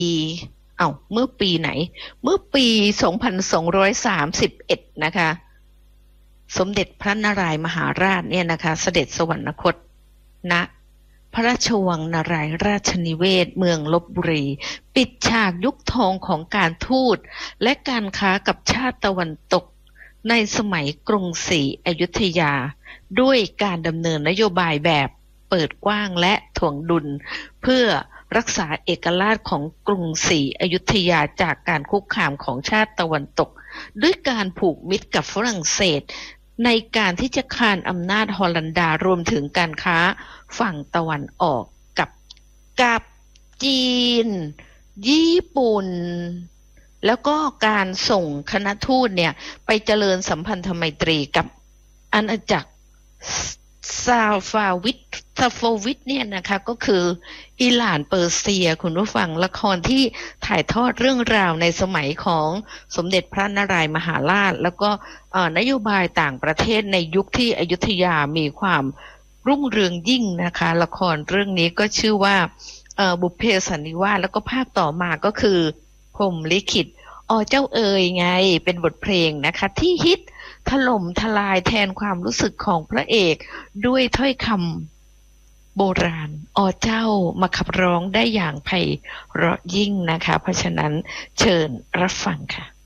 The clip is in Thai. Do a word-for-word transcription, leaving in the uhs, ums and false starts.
เอ้าเมื่อปีไหนเมื่อปีสองพันสองร้อยสามสิบเอ็ดนะคะสมเด็จพระนารายมหาราชเนี่ยนะคะเสด็จสวรรคตณพระราชวังนารายราชนิเวศเมืองลพบุรีปิดฉากยุคทองของการทูตและการค้ากับชาติตะวันตกในสมัยกรุงศรีอยุธยาด้วยการดำเนินนโยบายแบบเปิดกว้างและถ่วงดุลเพื่อรักษาเอกราชของกรุงศรีอยุธยาจากการคุกคามของชาติตะวันตกด้วยการผูกมิตรกับฝรั่งเศสในการที่จะคานอำนาจฮอลันดารวมถึงการค้าฝั่งตะวันออกกับกับจีนญี่ปุ่นแล้วก็การส่งคณะทูตเนี่ยไปเจริญสัมพันธไมตรีกับอาณาจักรซาฟาวิดซาโฟวิดเนี่ยนะคะก็คืออิหร่านเปอร์เซียคุณผู้ฟังละครที่ถ่ายทอดเรื่องราวในสมัยของสมเด็จพระนารายมหาราชแล้วก็นโยบายต่างประเทศในยุคที่อยุธยามีความรุ่งเรืองยิ่งนะคะละครเรื่องนี้ก็ชื่อว่าบุพเพสันนิวาสแล้วก็ภาคต่อมาก็คือพรหมลิขิตอ๋อเจ้าเอ๋ยไงเป็นบทเพลงนะคะที่ฮิตถล่มทลายแทนความรู้สึกของพระเอกด้วยถ้อยคำโบราณอ๋อเจ้ามาขับร้องได้อย่างไพเราะยิ่งนะคะเพราะฉะนั้นเชิญรับฟังค่ะ